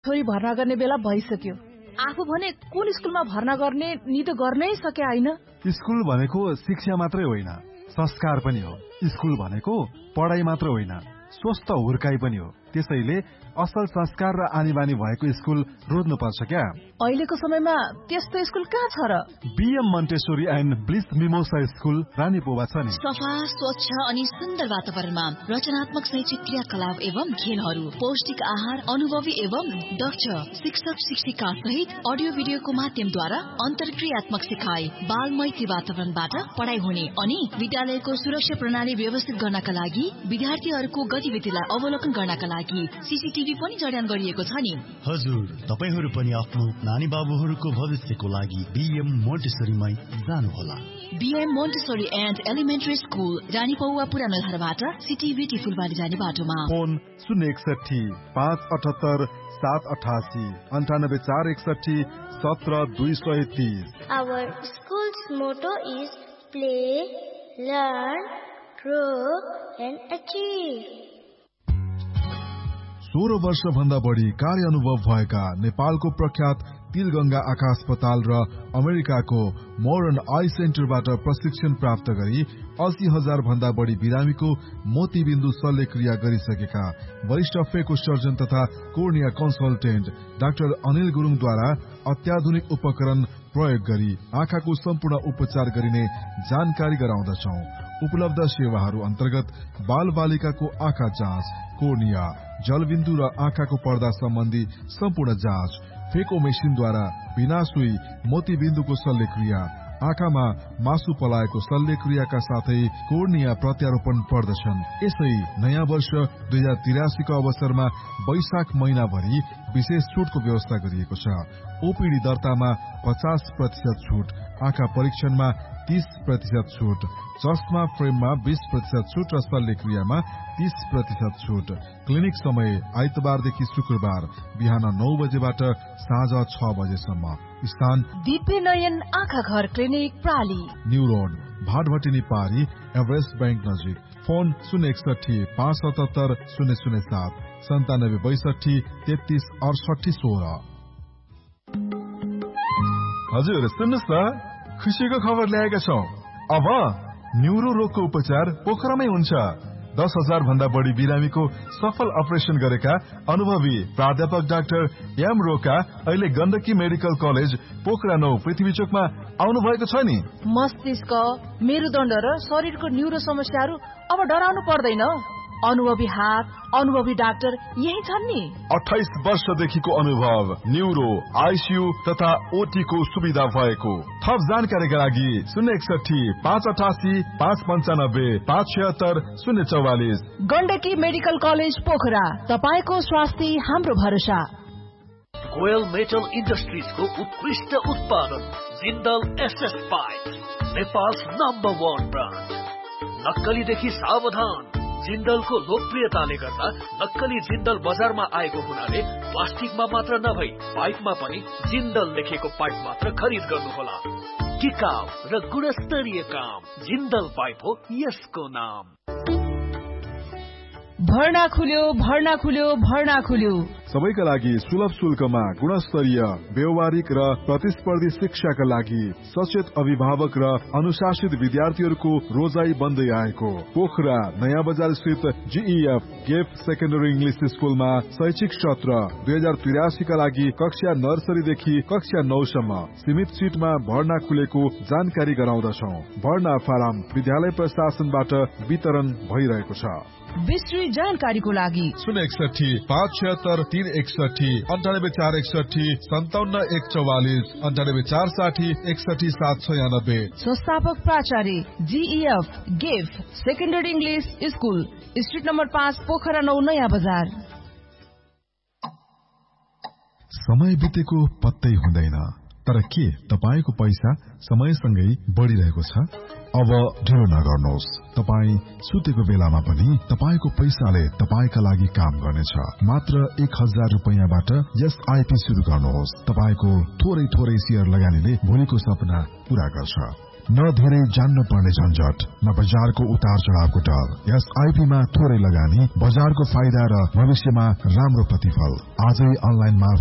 छोरी भर्ना गर्ने बेला भइसक्यो। आफू भने कुन स्कुलमा भर्ना गर्ने निदो गर्नै सके हैन। स्कुल भनेको शिक्षा मात्रै होइन, संस्कार पनि हो। स्कुल भनेको पढाइ मात्र होइन, स्वस्थ हुर्काइ पनि हो। त्यसैले असल संस्कार र आनीबानी भएको स्कुल रोज्नु पर्छ क्या। अहिलेको समयमा त्यस्तो स्कुल कहाँ छ र? BM Montessori and bliss mimosa school रानीपोवा छ नि। सफा, स्वच्छ अनि सुन्दर वातावरणमा रचनात्मक शैक्षिक क्रियाकलाप एवं खेलहरू, पौष्टिक आहार, अनुभवी एवं दक्ष शिक्षक शिक्षिका सहित अडियो भिडियोको माध्यमद्वारा अन्तर्क्रियात्मक सिकाइ, बाल मैत्री वातावरणबाट पढाइ हुने अनि विद्यालयको सुरक्षा प्रणाली व्यवस्थित गर्नका लागि विद्यार्थीहरूको गतिविधिलाई अवलोकन गर्नका लागि सीसीटीभी पनि जडान गरिएको छ नि। हजुर, तपाईहरू पनि आफ्नो नानी बाबुहरूको भविष्यको लागि बीएम मोन्टेसोरीमै जानुहोला। BM Montessori and elementary school, Ranipauwa पुरानो घरबाट सीटीबीटी फुलबारी जाने बाटोमा। Phone 061 578 788 98461 17230। Our school's motto is play, learn, grow and achieve. 16 वर्ष भन्दा बढी कार्य अनुभव भएका नेपालको प्रख्यात तिलगंगा आँखा अस्पताल र अमेरिकाको मोडर्न आई सेन्टरबाट प्रशिक्षण प्राप्त गरी 80,000 भन्दा बढी बिरामीको मोतीबिन्दु शल्यक्रिया गरिसकेका वरिष्ठ फेको सर्जन तथा कोर्निया कन्सल्टेन्ट डाक्टर अनिल गुरुङद्वारा अत्याधुनिक उपकरण प्रयोग गरी आँखाको सम्पूर्ण उपचार गरिने जानकारी गराउँदछौ। उपलब्ध सेवाहरू अन्तर्गत बाल बालिकाको आँखा जाँच, कोर्निया, जलबिन्दु र आँखाको पर्दा सम्बन्धी सम्पूर्ण जाँच, फेको मेसिनद्वारा बिना सुई मोतीबिन्दुको शल्यक्रिया, आँखामा मासु पलाएको शल्यक्रियाका साथै कोर्निया प्रत्यारोपण पर्दछन्। यसै नयाँ वर्ष 2083 को अवसरमा वैशाख महिनाभरि विशेष छुटको व्यवस्था गरिएको छ। ओपीडी दर्तामा 50% छुट, आँखा परीक्षणमा 30% छुट, चस्मा फ्रेममा 20% छुट र शल्यक्रियामा 30% छुट। क्लिनिक समय आइतबारदेखि शुक्रबार बिहान 9 बजेबाट साँझ 6 बजेसम्म। स्थान दिव्य नयन आँखा घर क्लिनिक प्राली, न्यू रोड, भाटभटिनी पारी, एभरेस्ट बैंक नजिक। फोन 061 577 007 97 62 33 68 16। हजुर सुन्नुहोस् न, खुसीको खबर ल्याएका छौं। अब न्युरो रोगको उपचार पोखरामै हुन्छ। 10,000 भन्दा बढी बिरामीको सफल अपरेसन गरेका अनुभवी प्राध्यापक डाक्टर एम रोका अहिले गण्डकी मेडिकल कलेज पोखरा 9 पृथ्वी चोकमा आउनु भएको छ नि। मस्तिष्क, मेरुदण्ड र शरीरको न्युरो समस्याहरू अब डराउनु पर्दैन। अनुभवी हात, अनुभवी डाक्टर यही छन् नि। 28 वर्षदेखिको अनुभव, न्युरो, आईसीयू तथा ओटी को सुविधा भएको। थप जानकारीका लागि 061 588 595 576 044। गण्डकी मेडिकल कलेज पोखरा, तपाईको स्वास्थ्य हाम्रो भरोसा। गोयल मेटल इन्डस्ट्रिजको उत्कृष्ट उत्पादन Jindal SS pipe, Nepal's number 1 brand. नक्कलीदेखि सावधान। जिन्दलको लोकप्रियताले गर्दा नक्कली जिन्दल बजारमा आएको हुनाले प्लास्टिकमा मात्र नभई पाइपमा पनि जिन्दल लेखेको पाइप मात्र खरिद गर्नुहोला। टिकाउ र गुणस्तरीय काम, जिन्दल पाइप हो यसको नाम। भर्ना खुल्यो, भर्ना खुल्यो, भर्ना खुल्यो। सबैका लागि सुलभ शुल्कमा गुणस्तरीय, व्यवहारिक र प्रतिस्पर्धी शिक्षाका लागि सचेत अभिभावक र अनुशासित विद्यार्थीहरूको रोजाई बन्दै आएको पोखरा नयाँ बजार स्थित जीईएफ गेफ सेकेन्डरी इंग्लिश स्कुलमा शैक्षिक सत्र 2083 का लागि कक्षा नर्सरीदेखि कक्षा 9 सम्म सीमित सीटमा भर्ना खुलेको जानकारी गराउँदछौ। भर्ना फारम विद्यालय प्रशासनबाट वितरण भइरहेको छ। विस्तृत जानकारीको लागि 061 576 361 98461 57144 98460 61796। संस्थापक प्राचार्य GEF गेफ secondary English school, street number 5 Pokhara 9 नयाँ बजार। समय बितेको पत्तै हुँदैन, तर के तपाईको पैसा समयसँगै बढिरहेको छ? अब ढिलो नगर्नुहोस्। तपाई सुतेको बेलामा पनि तपाईको पैसाले तपाईका लागि काम गर्नेछ। मात्र 1000 रुपैयाँबाट एसआईपी सुरु गर्नुहोस्। तपाईको थोरै थोरै शेयर लगानीले भोलिको सपना पूरा गर्छ। न धेरै जान्न पर्ने झन्झट, न बजारको उतार चढावको डर। एसआईपीमा थोरै लगानी, बजारको फाइदा र भविष्यमा राम्रो प्रतिफल। आजै अनलाइनमा